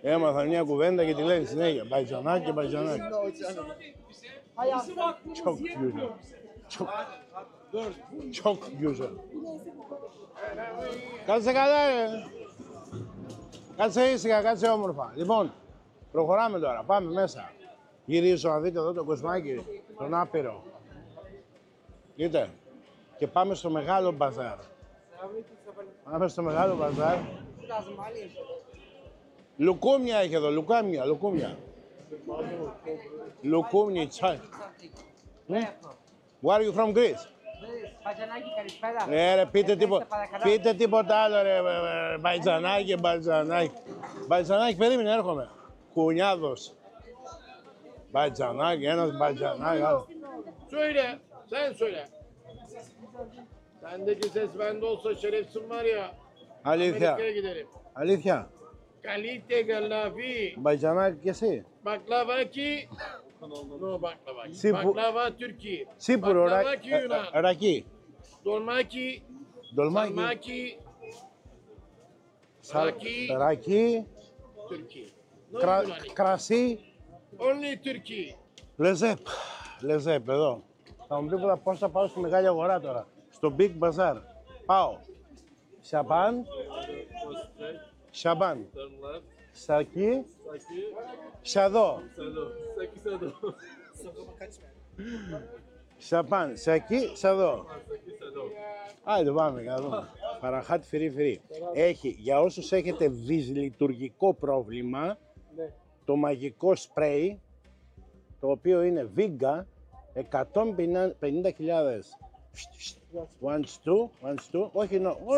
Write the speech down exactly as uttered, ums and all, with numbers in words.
Έμαθα μια κουβέντα και τη λένε συνέχεια. Μπαϊτζανάκι, μπαϊτζανάκι. Çok güzel. Çok, çok güzel. Κάτσε καλά, ρε. Κάτσε ήσυχα, κάτσε όμορφα. Λοιπόν, προχωράμε τώρα. Πάμε μέσα. Γυρίζω να δείτε εδώ το κοσμάκι, τον άπειρο. Δείτε. Και πάμε στο μεγάλο μπαζάρ. Πάμε στο μεγάλο μπαζάρ. Λουκούμια έχει εδώ, λουκάμια, λουκούμια. Λουκούμια, τσάι. Where are you from, Greece? Μπατζανάκι, καλησπέρα. Ναι ρε, πείτε τίποτα, παρακαλώ. πείτε τίποτα άλλο ρε, μπαϊτζανάκι, μπαϊτζανάκι. Μπαϊτζανάκι, περίμενε, έρχομαι. Κουνιάδος. Μπαϊτζανάκι, ένας μπαϊτζανάκι, άλλο. Söyle, sen söyle. Sendeki ses bende olsa şerefsin var ya. Αλήθεια, Amerika'ya giderim. αλήθεια. Kalite gallafi. Μπαϊτζανάκι και εσύ. Baklava ki. No baklava. Sipu- Baklava Türkiye. Σύπουρο, Baklava ki Yunan. ρακί. Dolma ki. Dolma Sarma ki. ki. Σα- Ρακί. Ρακί, Türkiye. No κρα- Yunani. κρασί. Only Turkey. Λεζέπ, Λεζέπ εδώ. Θα μου πει πρώτα πώς θα πάω στη μεγάλη αγορά τώρα. Στο Big Bazaar. Πάω. Σαμπάν. Σαμπάν. Σακί. Σαδό. Σαμπάν. Σακί. Σαδό. Άντε πάμε να δούμε. Παραχάτ φυρί φυρί. Έχει, για όσους έχετε δυσλειτουργικό πρόβλημα, το μαγικό σπρέι, το οποίο είναι Vigga, εκατόν πενήντα χιλιάδες. One, two, one, two, όχι, no.